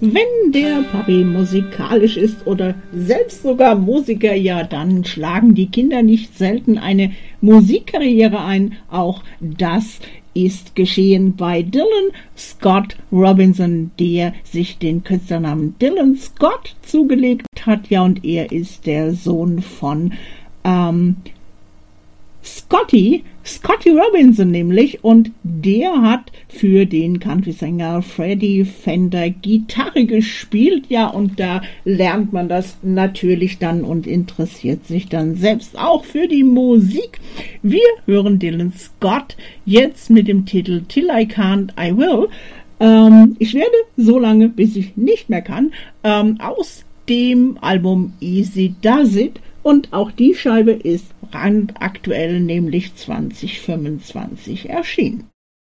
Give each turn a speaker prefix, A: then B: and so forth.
A: Wenn der Papi musikalisch ist oder selbst sogar Musiker, ja, dann schlagen die Kinder nicht selten eine Musikkarriere ein. Auch das ist geschehen bei Dylan Scott Robinson, der sich den Künstlernamen Dylan Scott zugelegt hat. Ja, und er ist der Sohn von Scotty Robinson nämlich, und der hat für den Country-Sänger Freddie Fender Gitarre gespielt, ja, und da lernt man das natürlich dann und interessiert sich dann selbst auch für die Musik. Wir hören Dylan Scott jetzt mit dem Titel Till I Can't, I Will. Ich werde so lange, bis ich nicht mehr kann, aus dem Album Easy Does It. Und auch die Scheibe ist brandaktuell, nämlich 2025 erschienen.